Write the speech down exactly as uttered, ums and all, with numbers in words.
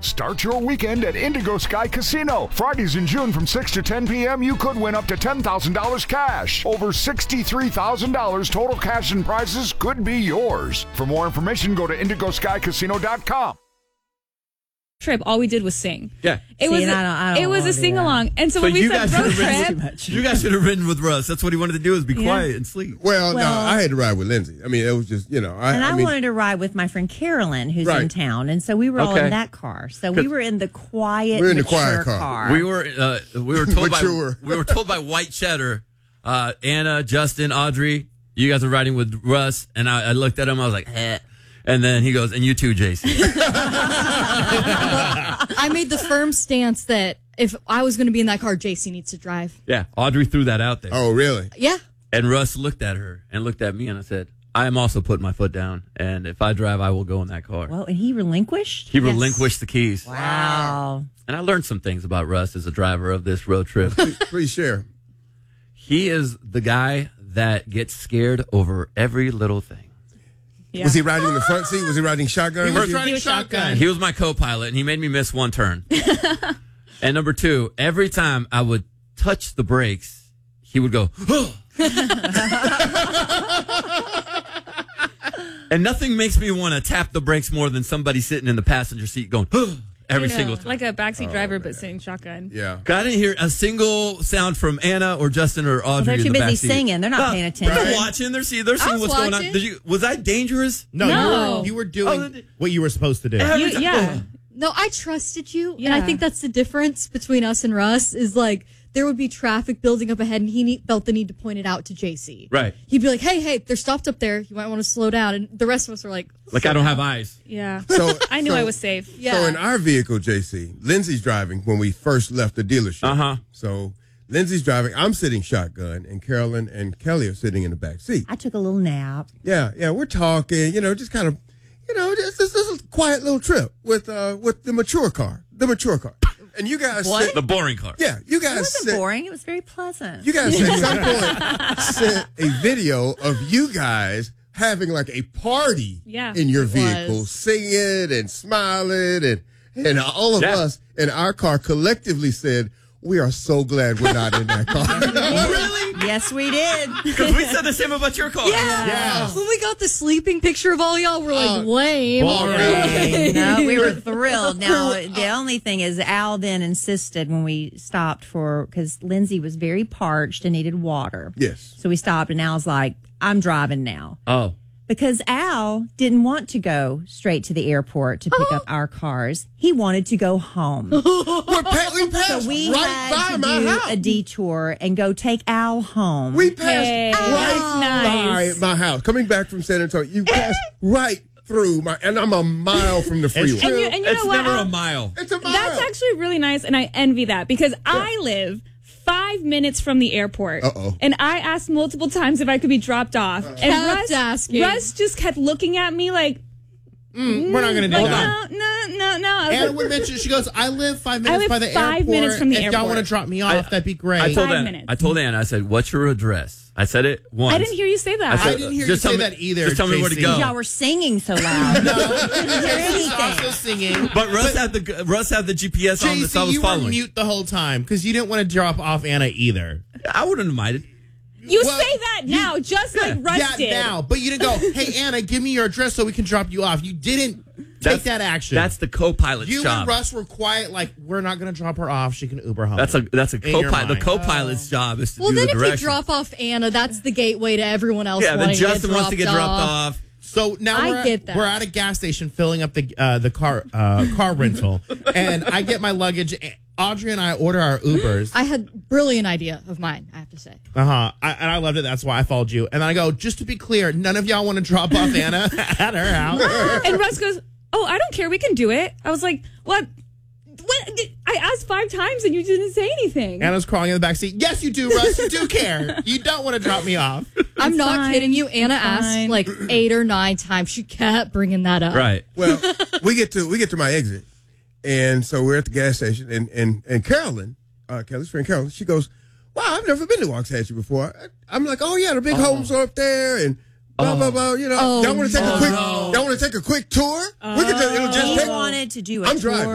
Start your weekend at Indigo Sky Casino. Fridays in June from six to ten p.m., you could win up to ten thousand dollars cash. Over sixty-three thousand dollars total cash and prizes could be yours. For more information, go to indigo sky casino dot com. Trip, all we did was sing. Yeah. It See, was and a, I don't- I don't it was wanna a do sing that. along. And so, So when we you said guys road should have trip, ridden. You guys should have ridden with Russ. That's what he wanted to do, is be Yeah. quiet and sleep. Well, no, Well- I had to ride with Lindsay. I mean, it was just, you know. I, And I, I mean, wanted to ride with my friend Carolyn, who's Right. in town, and so we were all Okay. in that car. So we were in the quiet, We're in the mature quiet car. We were uh, we were told by Mature. we were told by White Cheddar, uh, Anna, Justin, Audrey, you guys are riding with Russ, and I, I looked at him. I was like, eh. And then he goes, and you too, J C. I made the firm stance that if I was going to be in that car, J C needs to drive. Yeah, Audrey threw that out there. Oh, really? Yeah. And Russ looked at her and looked at me, and I said, I am also putting my foot down, and if I drive, I will go in that car. Well, and he relinquished? He Yes. relinquished the keys. Wow. And I learned some things about Russ as a driver of this road trip. Please share. He is the guy that gets scared over every little thing. yeah. Was he riding in the front seat? Was he riding shotgun? He with was you? riding was shotgun. shotgun. He was my co-pilot, and he made me miss one turn. And number two, every time I would touch the brakes, he would go, and nothing makes me want to tap the brakes more than somebody sitting in the passenger seat going, every You know, single time. like a backseat driver, but sitting shotgun. Yeah. I didn't hear a single sound from Anna or Justin or Audrey. Well, they're in too the busy backseat. singing. They're not No, paying attention. They're Right. watching. They're seeing. They're seeing was what's going on. watching. Did you? Was I dangerous? No, No. You, were, you were doing Oh, th- what you were supposed to do. Every You- time- yeah. No, I trusted you. And I Yeah. think that's the difference between us and Russ is like there would be traffic building up ahead and he need, felt the need to point it out to J C. Right. He'd be like, hey, hey, they're stopped up there. You might want to slow down. And the rest of us are like, Like I don't have eyes. Yeah. So I knew so- I was safe. yeah. So in our vehicle, J C, Lindsay's driving when we first left the dealership. Uh-huh. So Lindsay's driving. I'm sitting shotgun, and Carolyn and Kelly are sitting in the back seat. I took a little nap. Yeah, yeah, we're talking. You know, just kind of, you know, just this is a quiet little trip with uh with the mature car, the mature car, and you guys. What? Sit, The boring car. yeah, you It guys. wasn't Sit, boring. It was very pleasant. You guys at some point sent a video of you guys having like a party Yeah, in your it vehicle, was. singing and smiling, and and all of Yeah. us in our car collectively said, "We are so glad we're not in that car." Really? Yes, we did. Because we said the same about your car. Yeah. When we got the sleeping picture of all y'all, we're like, Oh, lame. boring. No, we were thrilled. Now, the only thing is Al then insisted when we stopped for, because Lindsay was very parched and needed water. Yes. So we stopped and Al's like, I'm driving now. Oh. Because Al didn't want to go straight to the airport to pick up our cars. He wanted to go home. We're pa- we passed So we right had by to my do house. a detour and go take Al home. We passed Hey, right nice. by my house. Coming back from San Antonio, you passed right through my, and I'm a mile from the freeway. And you, and you It's know what? never a Al? mile. It's a mile. That's actually really nice, and I envy that because I live five minutes from the airport. Uh-oh. And I asked multiple times if I could be dropped off. And Kept Russ, asking. Russ just kept looking at me like, Mm, we're not going to do like that. no, no, no, no. I was Anna like, would mention, she goes, I live five minutes live by the five airport. minutes from the if y'all airport. want to drop me off, I- that'd be great. I told Five Anna. minutes. I told Anna. I said, "What's your address?" I said it once. I didn't hear you say that. I, said, I didn't hear just you tell say me- that either, Just tell me where to J C. go. Y'all were singing so loud. no, Couldn't hear J C's also anything. singing. But Russ had the Russ had the G P S on, J so I C, was you were following. mute the whole time because you didn't want to drop off Anna either. I wouldn't have minded. you Well, say that now, just like Russ yeah, did. now, but you didn't go, hey, Anna, give me your address so we can drop you off. You didn't take That's- that action. That's the co-pilot's you job. and Russ were quiet, like, we're not going to drop her off. She can Uber home. That's a that's a In your co-pilot. The mind. co-pilot's job is to Well, do then the if direction. you drop off Anna, that's the gateway to everyone else yeah, then wanting Justin to get wants to get dropped off. So now I we're, get that. we're at a gas station filling up the uh, the car uh, car rental, and I get my luggage. Audrey and I order our Ubers. I had a brilliant idea of mine, I have to say. Uh huh. I, and I loved it. That's why I followed you. And then I go, just to be clear, none of y'all want to drop off Anna at her house. And Russ goes, "Oh, I don't care. We can do it." I was like, "What? What? I asked five times and you didn't say anything." Anna's crawling in the back seat. Yes, you do, Russ. You do care. You don't want to drop me off. I'm It's not fine. kidding you. Anna It's asked fine. like eight or nine times. She kept bringing that up. Right. Well, we get to we get to my exit, and so we're at the gas station, and and and Carolyn, uh, Kelly's friend Carolyn, she goes, "Wow, I've never been to Waxahachie before." I'm like, "Oh yeah, the big homes are up there, and blah blah blah." You know, Oh, y'all want to take no. a quick, y'all want to take a quick tour? We could just, it'll just He take. wanted to do a I'm tour driving.